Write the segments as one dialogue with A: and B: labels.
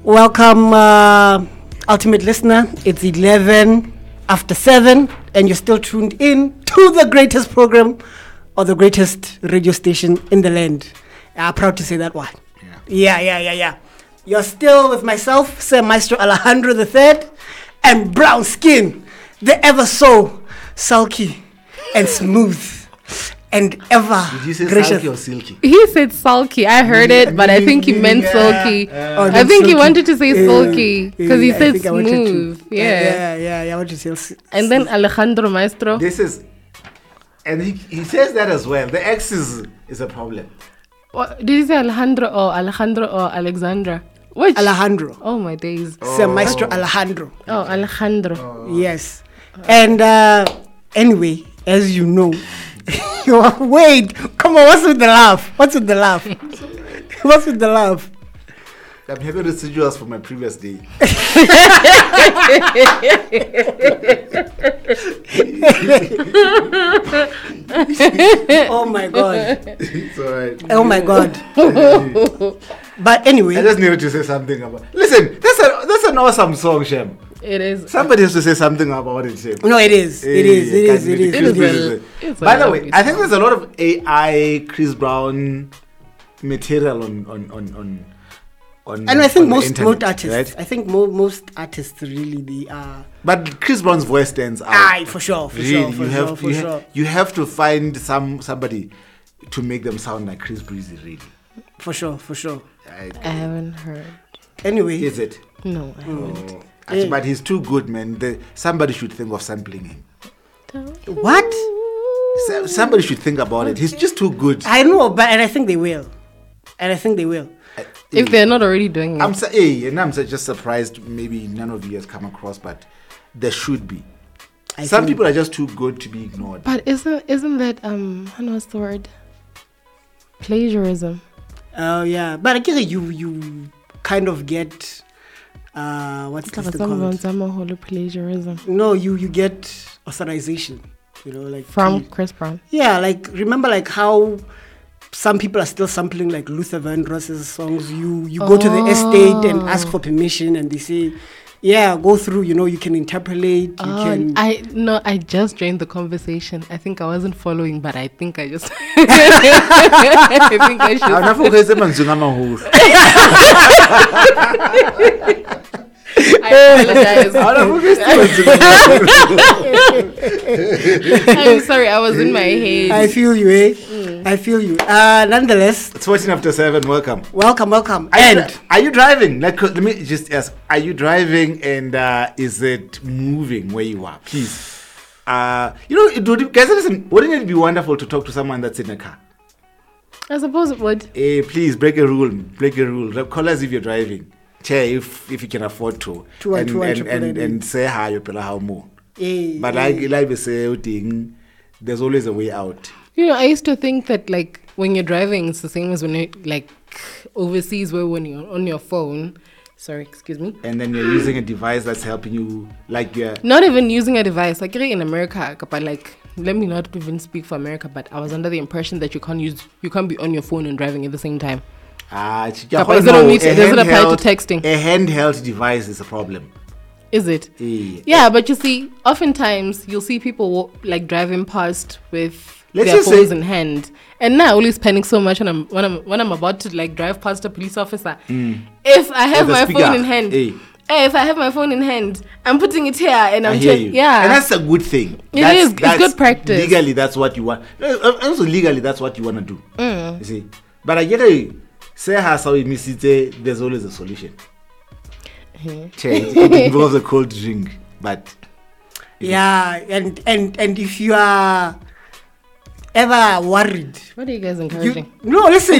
A: Welcome, ultimate listener. It's 11 after 7, and you're still tuned in to the greatest program or the greatest radio station in the land. I'm proud to say that one. Yeah. You're still with myself, Sir Maestro Alejandro III, and brown skin, the ever so sulky and smooth and ever
B: Did you say
A: gracious.
B: sulky or silky?
C: He said sulky. I heard it, but I think he meant sulky. I think he wanted to say sulky because he said smooth.
A: Yeah, I want to say
C: And then Alejandro Maestro.
B: This is, and he says that as well. The X is a problem.
C: What, did he say Alejandro or Alexandra? Which?
A: Alejandro.
C: Oh my days.
A: Sir Maestro Alejandro.
C: Oh, Alejandro.
A: Yes. And anyway, as you know, wait, come on, what's with the laugh? What's with the laugh?
B: I'm having residuals from my previous day.
A: Oh my God.
B: It's alright.
A: Oh my God. But anyway.
B: I just needed to say something about. Listen, that's an awesome song, Shem.
C: It is.
B: Somebody has to say something about it, Shem.
A: No, it is. It is.
B: By the way, I think there's a lot of AI Chris Brown material on
A: And I think most
B: internet,
A: artists,
B: right?
A: I think most artists really they are.
B: But Chris Brown's voice stands out.
A: Aye, for sure.
B: You have to find somebody to make them sound like Chris Breezy, really.
A: For sure.
C: I haven't heard.
A: Anyway.
B: Is it?
C: No, I haven't.
B: Actually, but he's too good, man. Somebody should think of sampling him.
A: What?
B: Somebody should think about it. He's just too good.
A: I know, and I think they will.
C: If they're not already doing it.
B: I'm just surprised maybe none of you has come across, but there should be. Some people are just too good to be ignored.
C: But isn't that what's the word? Plagiarism.
A: Oh yeah, but again, you kind of get what's this called?
C: Plagiarism.
A: No, you get authorization. Like
C: from Chris Brown.
A: Yeah, like remember like how some people are still sampling like Luther Vandross's songs. You go to the estate and ask for permission, and they say, yeah, go through. You can interpolate.
C: I just joined the conversation. I think I wasn't following, but I think I just. I think I should. I apologize. I'm sorry, I was in my head.
A: I feel you, I feel you. Nonetheless,
B: it's 14 after 7. Welcome.
A: Are
B: you driving? Like, let me just ask: are you driving, and is it moving where you are? Please. Guys, listen. Wouldn't it be wonderful to talk to someone that's in a car?
C: I suppose it would.
B: Please break a rule. Call us if you're driving. If you can afford to and say hi, you pay how more. But like we say, there's always a way out.
C: I used to think that like when you're driving, it's the same as when you're like overseas, where when you're on your phone. Sorry, excuse me.
B: And then you're using a device that's helping you, like you're
C: not even using a device. Like in America, but like let me not even speak for America. But I was under the impression that you can't be on your phone and driving at the same time.
B: Does it apply to
C: texting?
B: A handheld device is a problem.
C: Is it? Yeah, but you see, oftentimes you'll see people like driving past with their phones in hand, and now always panic so much when I'm about to like drive past a police officer. If I have my phone in hand, if I have my phone in hand, I'm putting it here, and I'm
B: yeah, and that's a good thing.
C: It's good practice.
B: Legally, that's what you want. Also, legally, that's what you want to do. You see, but I get it. Say how we miss it. There's always a solution. It involves a cold drink, but
A: yeah, and if you are ever worried,
C: what are you guys encouraging?
A: Listen.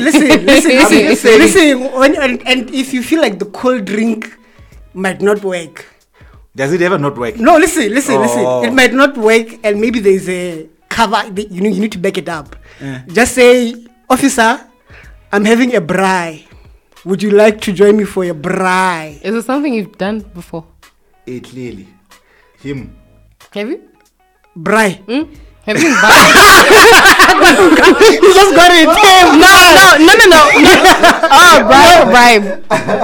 A: And if you feel like the cold drink might not work,
B: does it ever not work?
A: No, listen. It might not work, and maybe there's a cover. You need to back it up. Just say, officer, I'm having a braai. Would you like to join me for a braai?
C: Is it something you've done before?
B: Clearly. Him.
C: Have you?
A: Braai.
C: Have you
A: You just got it.
C: No. Oh, bribe.